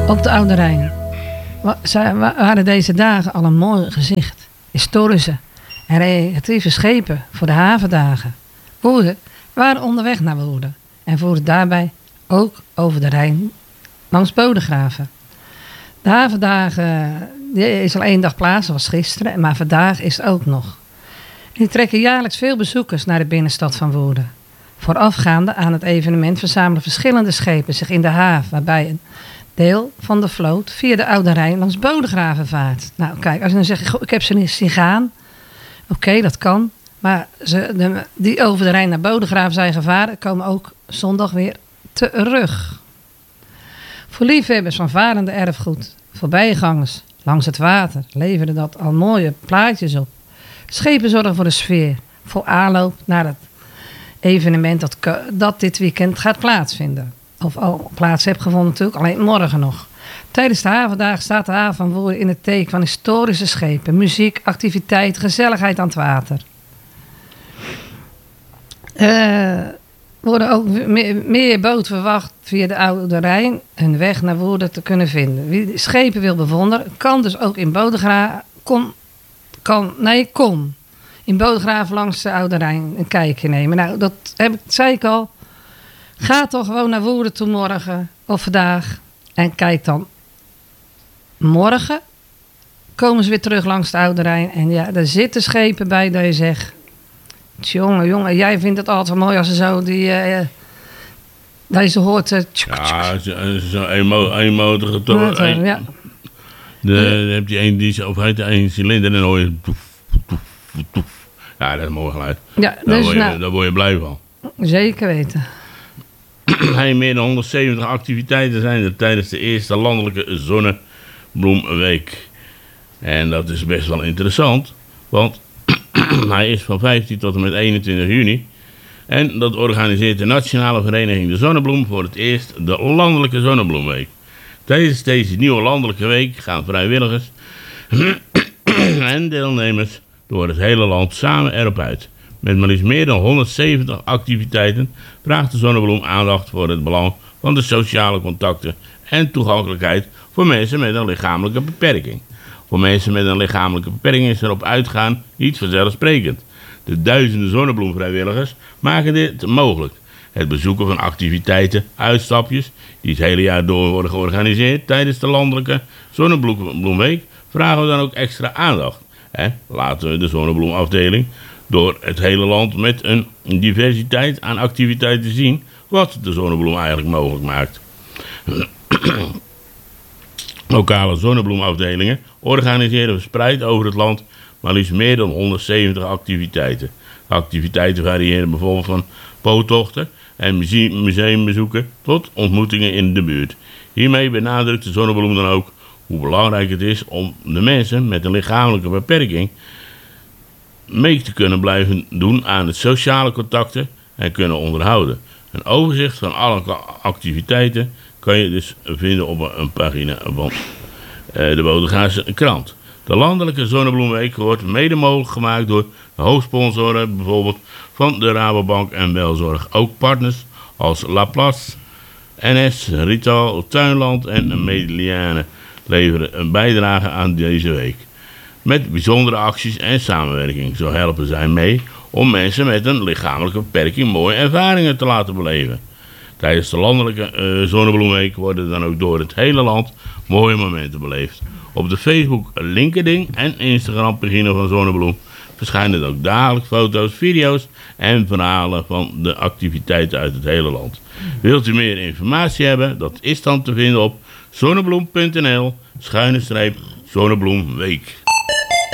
Op de Oude Rijn waren deze dagen al een mooi gezicht. Historische en recreatieve schepen voor de havendagen. Woerden waren onderweg naar Woerden en voerden daarbij ook over de Rijn langs Bodegraven. De havendagen is al 1 dag plaats, dat was gisteren, maar vandaag is het ook nog. Die trekken jaarlijks veel bezoekers naar de binnenstad van Woerden. Voorafgaande aan het evenement verzamelen verschillende schepen zich in de haven, waarbij een deel van de vloot via de Oude Rijn langs Bodegraven vaart. Nou kijk, als je dan zegt, ik heb ze niet zien gaan. Oké, dat kan. Maar die over de Rijn naar Bodegraven zijn gevaren, komen ook zondag weer terug. Voor liefhebbers van varende erfgoed, voorbijgangers langs het water, leverde dat al mooie plaatjes op. Schepen zorgen voor de sfeer, voor aanloop naar het evenement dat dit weekend gaat plaatsvinden. Of al plaats heeft gevonden natuurlijk, alleen morgen nog. Tijdens de havendagen staat de haven van Woerden in het teken van historische schepen, muziek, activiteit, gezelligheid aan het water. Worden ook meer boten verwacht via de Oude Rijn hun weg naar Woerden te kunnen vinden. Wie de schepen wil bewonderen, kan dus ook in Bodegraven in Bodegraven langs de Oude Rijn een kijkje nemen. Nou, dat zei ik al. Ga toch gewoon naar Woerden toe morgen of vandaag. En kijk dan. Morgen komen ze weer terug langs de Oude Rijn. En ja, daar zitten schepen bij dat je zegt. Jongen, jij vindt het altijd mooi als ze zo dat je ze hoort. Ja, zo'n eenmotorige toch. Ja. Dan heb je één cilinder en dan hoor je toef, toef, toef. Ja, dat is een mooi geluid. Ja, dus daar word je blij van. Zeker weten. Meer dan 170 activiteiten zijn er tijdens de eerste landelijke Zonnebloemweek. En dat is best wel interessant, want hij is van 15 tot en met 21 juni. En dat organiseert de Nationale Vereniging de Zonnebloem voor het eerst de landelijke Zonnebloemweek. Tijdens deze nieuwe landelijke week gaan vrijwilligers en deelnemers door het hele land samen erop uit. Met maar liefst meer dan 170 activiteiten vraagt de Zonnebloem aandacht voor het belang van de sociale contacten en toegankelijkheid voor mensen met een lichamelijke beperking. Voor mensen met een lichamelijke beperking is erop uitgaan niet vanzelfsprekend. De duizenden zonnebloemvrijwilligers maken dit mogelijk. Het bezoeken van activiteiten, uitstapjes, die het hele jaar door worden georganiseerd tijdens de landelijke Zonnebloemweek, vragen we dan ook extra aandacht. Laten we de zonnebloemafdeling door het hele land met een diversiteit aan activiteiten zien wat de zonnebloem eigenlijk mogelijk maakt. Lokale zonnebloemafdelingen organiseren verspreid over het land maar liefst meer dan 170 activiteiten. De activiteiten variëren bijvoorbeeld van boottochten en museumbezoeken tot ontmoetingen in de buurt. Hiermee benadrukt de Zonnebloem dan ook hoe belangrijk het is om de mensen met een lichamelijke beperking mee te kunnen blijven doen aan het sociale contacten en kunnen onderhouden. Een overzicht van alle activiteiten kan je dus vinden op een pagina van de Bodegraafse krant. De landelijke Zonnebloemweek wordt mede mogelijk gemaakt door de hoofdsponsoren bijvoorbeeld van de Rabobank en Welzorg. Ook partners als Laplace, NS, Rital, Tuinland en Medeliane leveren een bijdrage aan deze week. Met bijzondere acties en samenwerking. Zo helpen zij mee om mensen met een lichamelijke beperking mooie ervaringen te laten beleven. Tijdens de landelijke Zonnebloemweek worden dan ook door het hele land mooie momenten beleefd. Op de Facebook, LinkedIn en Instagram pagina van Zonnebloem verschijnen ook dagelijks foto's, video's en verhalen van de activiteiten uit het hele land. Wilt u meer informatie hebben? Dat is dan te vinden op zonnebloem.nl/Zonnebloemweek.